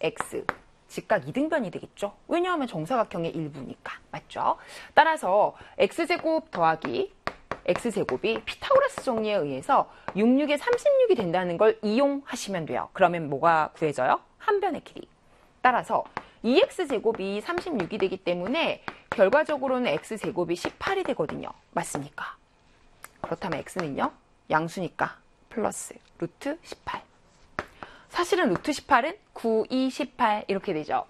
x. 직각 이등변이 되겠죠? 왜냐하면 정사각형의 일부니까. 맞죠? 따라서 x제곱 더하기 x제곱이 피타고라스 정리에 의해서 66에 36이 된다는 걸 이용하시면 돼요. 그러면 뭐가 구해져요? 한 변의 길이. 따라서 2x제곱이 36이 되기 때문에 결과적으로는 x제곱이 18이 되거든요. 맞습니까? 그렇다면 x는요? 양수니까 플러스 루트 18. 사실은 루트 18은 9, 2, 18 이렇게 되죠.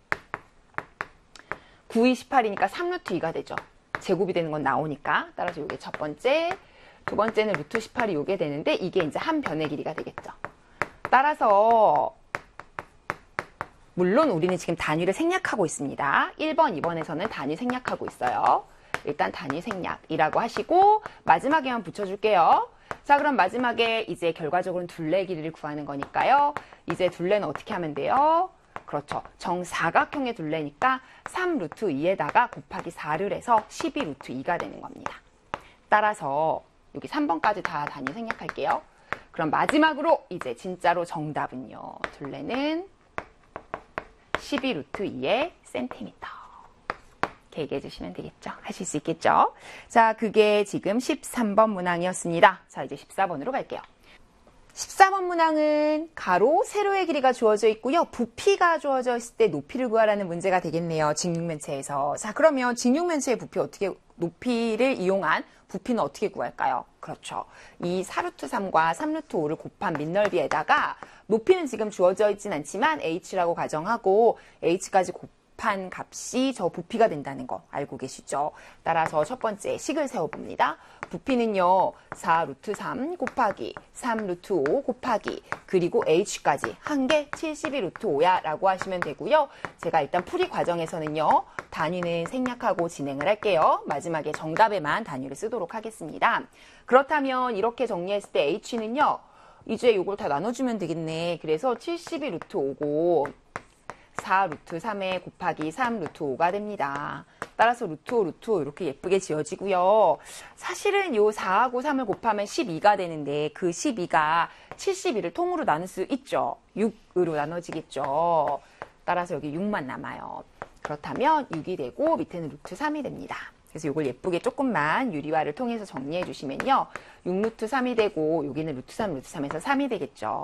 9, 2, 18이니까 3루트 2가 되죠. 제곱이 되는 건 나오니까. 따라서 이게 첫 번째, 두 번째는 루트 18이 요게 되는데 이게 이제 한 변의 길이가 되겠죠. 따라서 물론 우리는 지금 단위를 생략하고 있습니다. 1번, 2번에서는 단위 생략하고 있어요. 일단 단위 생략이라고 하시고 마지막에만 붙여줄게요. 자, 그럼 마지막에 이제 결과적으로는 둘레 길이를 구하는 거니까요. 이제 둘레는 어떻게 하면 돼요? 그렇죠. 정사각형의 둘레니까 3루트 2에다가 곱하기 4를 해서 12루트 2가 되는 겁니다. 따라서 여기 3번까지 다 단위 생략할게요. 그럼 마지막으로 이제 진짜로 정답은요. 둘레는 12루트 2의 센티미터. 이렇게 얘기해 주시면 되겠죠. 하실 수 있겠죠. 자, 그게 지금 13번 문항이었습니다. 자, 이제 14번으로 갈게요. 14번 문항은 가로, 세로의 길이가 주어져 있고요. 부피가 주어져 있을 때 높이를 구하라는 문제가 되겠네요. 직육면체에서. 자, 그러면 직육면체의 부피 어떻게, 높이를 이용한 부피는 어떻게 구할까요? 그렇죠. 이 4루트 3과 3루트 5를 곱한 밑넓이에다가 높이는 지금 주어져 있진 않지만 h라고 가정하고 h까지 곱한 값이 저 부피가 된다는 거 알고 계시죠? 따라서 첫 번째 식을 세워봅니다. 부피는요. 4루트 3 곱하기 3루트 5 곱하기 그리고 h까지 한 개 72루트 5야 라고 하시면 되고요. 제가 일단 풀이 과정에서는요. 단위는 생략하고 진행을 할게요. 마지막에 정답에만 단위를 쓰도록 하겠습니다. 그렇다면 이렇게 정리했을 때 h는요. 이제 이걸 다 나눠주면 되겠네. 그래서 72루트 5고 4루트 3에 곱하기 3루트 5가 됩니다. 따라서 루트 5, 루트 5 이렇게 예쁘게 지어지고요. 사실은 요 4하고 3을 곱하면 12가 되는데 그 12가 72를 통으로 나눌 수 있죠. 6으로 나눠지겠죠. 따라서 여기 6만 남아요. 그렇다면 6이 되고 밑에는 루트 3이 됩니다. 그래서 이걸 예쁘게 조금만 유리화를 통해서 정리해 주시면요. 6루트 3이 되고 여기는 루트 3, 루트 3에서 3이 되겠죠.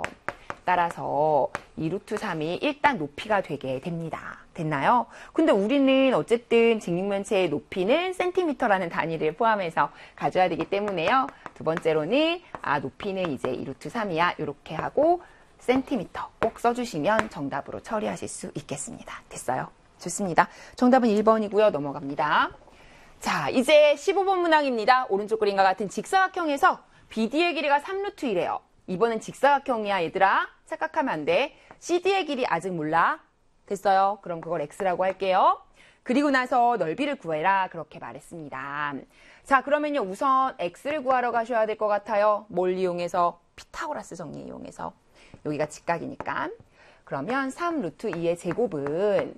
따라서 이 루트 3이 일단 높이가 되게 됩니다. 됐나요? 근데 우리는 어쨌든 직육면체의 높이는 센티미터라는 단위를 포함해서 가져야 되기 때문에요. 두 번째로는 높이는 이제 이 루트 3이야 이렇게 하고 센티미터 꼭 써주시면 정답으로 처리하실 수 있겠습니다. 됐어요? 좋습니다. 정답은 1번이고요. 넘어갑니다. 자, 이제 15번 문항입니다. 오른쪽 그림과 같은 직사각형에서 BD의 길이가 3루트 1이에요. 이번엔 직사각형이야 얘들아. 착각하면 안 돼. CD의 길이 아직 몰라. 됐어요? 그럼 그걸 X라고 할게요. 그리고 나서 넓이를 구해라. 그렇게 말했습니다. 자, 그러면요. 우선 X를 구하러 가셔야 될 것 같아요. 뭘 이용해서? 피타고라스 정리 이용해서. 여기가 직각이니까. 그러면 3루트 2의 제곱은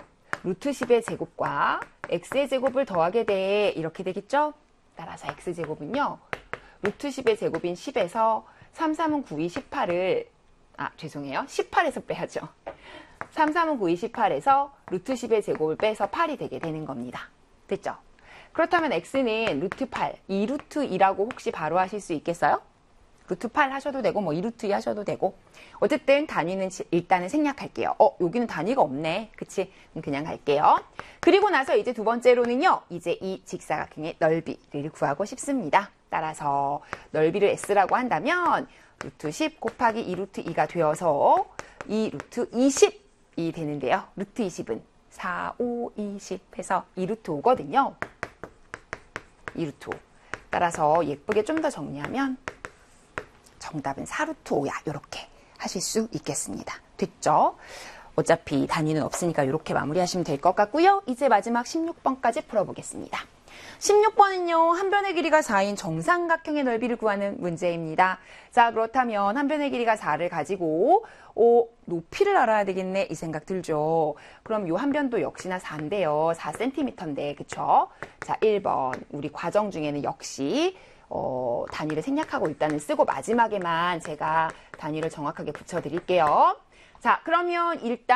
루트 10의 제곱과 x의 제곱을 더하게 돼. 이렇게 되겠죠? 따라서 x제곱은요. 루트 10의 제곱인 10에서 3, 3은 9, 2, 18을 죄송해요. 18에서 빼야죠. 3, 3은 9, 2, 18에서 루트 10의 제곱을 빼서 8이 되게 되는 겁니다. 됐죠? 그렇다면 x는 루트 8, 2루트 2라고 혹시 바로 하실 수 있겠어요? 루트 8 하셔도 되고 뭐 2루트 2 하셔도 되고 어쨌든 단위는 일단은 생략할게요. 여기는 단위가 없네. 그치? 그냥 갈게요. 그리고 나서 이제 두 번째로는요. 이제 이 직사각형의 넓이를 구하고 싶습니다. 따라서 넓이를 S라고 한다면 루트 10 곱하기 2루트 2가 되어서 2루트 20이 되는데요. 루트 20은 4, 5, 20 해서 2루트 5거든요. 2루트 5. 따라서 예쁘게 좀 더 정리하면 정답은 4루트 5야. 이렇게 하실 수 있겠습니다. 됐죠? 어차피 단위는 없으니까 이렇게 마무리하시면 될 것 같고요. 이제 마지막 16번까지 풀어보겠습니다. 16번은요. 한 변의 길이가 4인 정삼각형의 넓이를 구하는 문제입니다. 자, 그렇다면 한 변의 길이가 4를 가지고 높이를 알아야 되겠네 이 생각 들죠. 그럼 이 한 변도 역시나 4인데요. 4cm인데 그쵸? 자, 1번 우리 과정 중에는 역시 단위를 생략하고 일단은 쓰고 마지막에만 제가 단위를 정확하게 붙여드릴게요. 자, 그러면 일단